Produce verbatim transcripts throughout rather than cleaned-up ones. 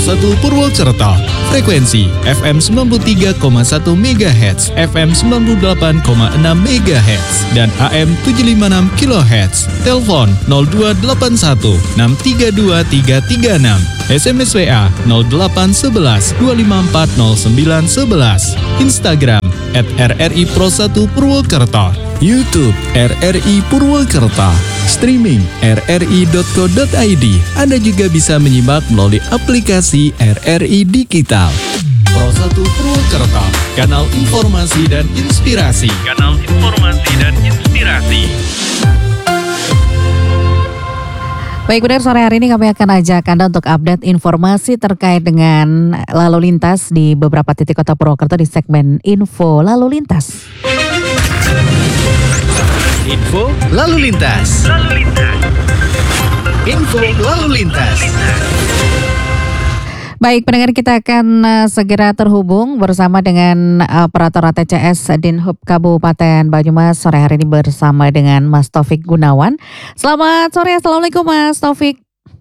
satu Purwokerto. Frekuensi F M sembilan puluh tiga koma satu megahertz, F M sembilan puluh delapan koma enam megahertz, dan A M tujuh ratus lima puluh enam kilohertz. Telepon nol dua delapan satu enam tiga dua tiga tiga enam. S M S W A nol delapan satu satu dua lima empat nol sembilan satu satu. Instagram at R R I Pro satu Purwokerto. YouTube R R I Purwokerto. Streaming r r i dot co dot i d. Anda juga bisa menyimak melalui aplikasi R R I Digital. Pro satu Purwokerto, kanal informasi dan inspirasi. Kanal informasi dan inspirasi. Baik, benar, sore hari ini kami akan ajak Anda untuk update informasi terkait dengan lalu lintas di beberapa titik kota Purwokerto di segmen Info Lalu Lintas. Info Lalu Lintas. Lalu lintas. Info Lalu Lintas. Baik, pendengar, kita akan uh, segera terhubung bersama dengan uh, Operator A T C S Dinhub Kabupaten Banyumas sore hari ini bersama dengan Mas Taufik Gunawan. Selamat sore, Assalamualaikum Mas Taufik.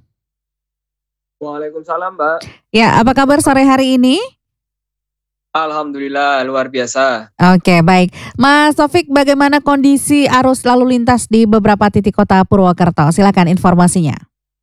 Waalaikumsalam, Mbak. Ya, apa kabar sore hari ini? Alhamdulillah, luar biasa. Oke, baik. Mas Taufik, bagaimana kondisi arus lalu lintas di beberapa titik kota Purwokerto? Silakan informasinya.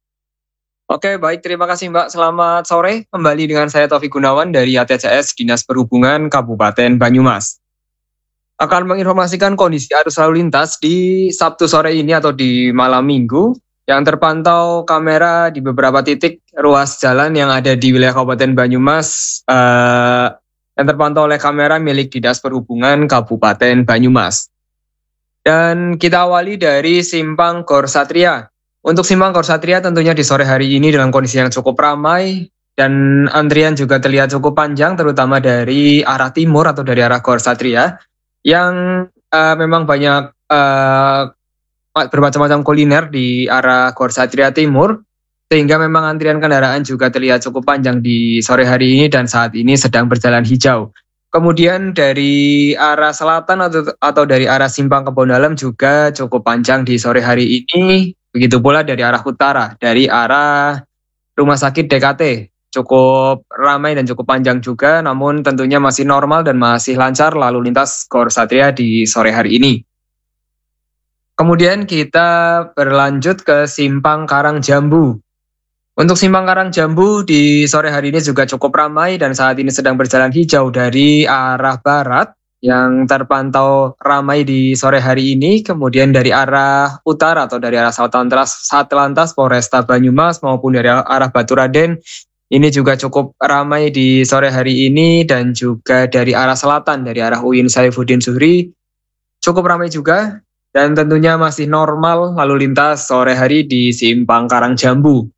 Oke, baik. Terima kasih, Mbak. Selamat sore. Kembali dengan saya Taufik Gunawan dari A T C S Dinas Perhubungan Kabupaten Banyumas. Akan menginformasikan kondisi arus lalu lintas di Sabtu sore ini atau di malam minggu yang terpantau kamera di beberapa titik ruas jalan yang ada di wilayah Kabupaten Banyumas eh, yang terpantau oleh kamera milik Dinas Perhubungan Kabupaten Banyumas. Dan kita awali dari Simpang Gor Satria. Untuk Simpang Gor Satria tentunya di sore hari ini dalam kondisi yang cukup ramai dan antrian juga terlihat cukup panjang, terutama dari arah timur atau dari arah Gor Satria yang uh, memang banyak uh, bermacam-macam kuliner di arah Gor Satria Timur, sehingga memang antrian kendaraan juga terlihat cukup panjang di sore hari ini dan saat ini sedang berjalan hijau. Kemudian dari arah selatan atau, atau dari arah Simpang Kebondalam juga cukup panjang di sore hari ini. Begitu pula dari arah utara, dari arah Rumah Sakit D K T. Cukup ramai dan cukup panjang juga, namun tentunya masih normal dan masih lancar lalu lintas Gor Satria di sore hari ini. Kemudian kita berlanjut ke Simpang Karangjambu. Untuk Simpang Karangjambu di sore hari ini juga cukup ramai dan saat ini sedang berjalan hijau dari arah barat yang terpantau ramai di sore hari ini. Kemudian dari arah utara atau dari arah Satlantas, Satlantas Polresta Banyumas maupun dari arah Baturaden ini juga cukup ramai di sore hari ini, dan juga dari arah selatan dari arah U I N Saifuddin Zuhri cukup ramai juga dan tentunya masih normal lalu lintas sore hari di Simpang Karangjambu.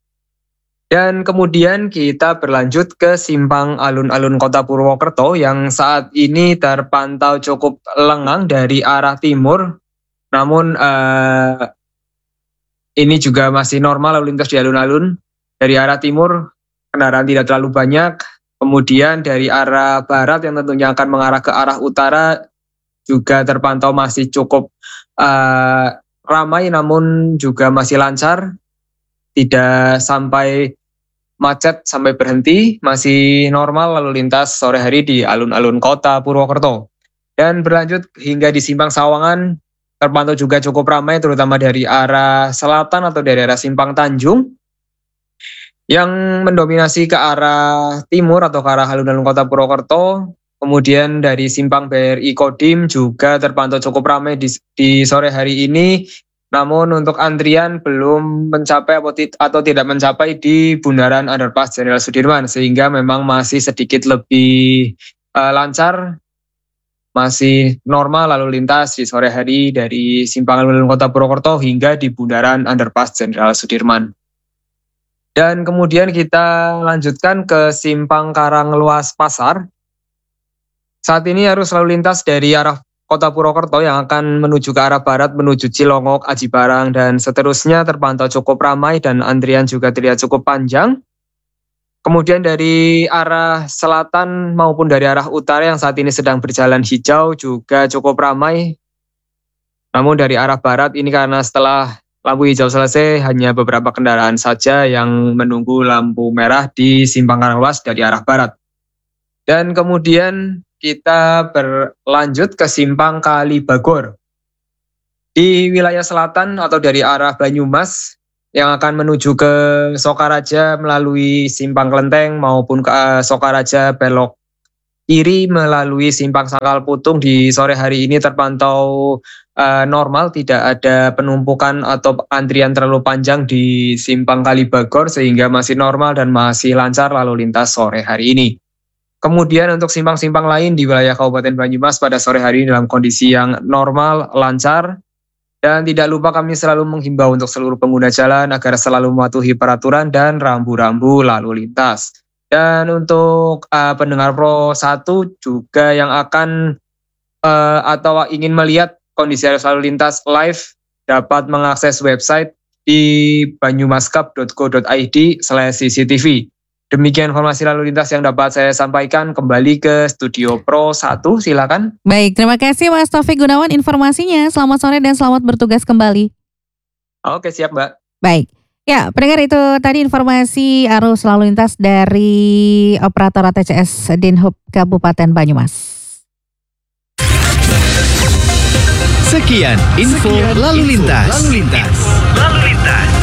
Dan kemudian kita berlanjut ke Simpang Alun-Alun Kota Purwokerto yang saat ini terpantau cukup lengang dari arah timur. Namun eh, ini juga masih normal lalu lintas di alun-alun. Dari arah timur kendaraan tidak terlalu banyak. Kemudian dari arah barat yang tentunya akan mengarah ke arah utara juga terpantau masih cukup eh, ramai namun juga masih lancar. Tidak sampai macet sampai berhenti, masih normal lalu lintas sore hari di alun-alun kota Purwokerto. Dan berlanjut hingga di Simpang Sawangan, terpantau juga cukup ramai terutama dari arah selatan atau dari arah Simpang Tanjung, yang mendominasi ke arah timur atau ke arah alun-alun kota Purwokerto. Kemudian dari Simpang B R I Kodim juga terpantau cukup ramai di, di sore hari ini. Namun untuk antrian belum mencapai atau tidak mencapai di Bundaran Underpass Jenderal Sudirman, sehingga memang masih sedikit lebih uh, lancar, masih normal lalu lintas di sore hari dari Simpang Alun-Alun Kota Purwokerto hingga di Bundaran Underpass Jenderal Sudirman. Dan kemudian kita lanjutkan ke Simpang Karangluas Pasar. Saat ini arus lalu lintas dari arah Kota Purwokerto yang akan menuju ke arah barat, menuju Cilongok, Aji Barang, dan seterusnya terpantau cukup ramai dan antrian juga terlihat cukup panjang. Kemudian dari arah selatan maupun dari arah utara yang saat ini sedang berjalan hijau juga cukup ramai. Namun dari arah barat ini karena setelah lampu hijau selesai, hanya beberapa kendaraan saja yang menunggu lampu merah di Simpang Karangluas dari arah barat. Dan kemudian kita berlanjut ke Simpang Kalibagor. Di wilayah selatan atau dari arah Banyumas yang akan menuju ke Sokaraja melalui Simpang Klenteng maupun ke Sokaraja belok kiri melalui Simpang Sangkal Putung di sore hari ini terpantau uh, normal, tidak ada penumpukan atau antrian terlalu panjang di Simpang Kalibagor sehingga masih normal dan masih lancar lalu lintas sore hari ini. Kemudian untuk simpang-simpang lain di wilayah Kabupaten Banyumas pada sore hari ini dalam kondisi yang normal, lancar, dan tidak lupa kami selalu menghimbau untuk seluruh pengguna jalan agar selalu mematuhi peraturan dan rambu-rambu lalu lintas. Dan untuk uh, pendengar Pro satu juga yang akan uh, atau ingin melihat kondisi arus lalu lintas live dapat mengakses website di banyumascup dot co dot i d slash c c t v. Demikian informasi lalu lintas yang dapat saya sampaikan. Kembali ke Studio Pro satu, silakan. Baik, terima kasih Mas Taufik Gunawan informasinya. Selamat sore dan selamat bertugas kembali. Oke, siap Mbak. Baik. Ya, pendengar itu tadi informasi arus lalu lintas dari operator A T C S Dinhub Kabupaten Banyumas. Sekian info Sekian lalu lintas. Lalu lintas. Lalu lintas.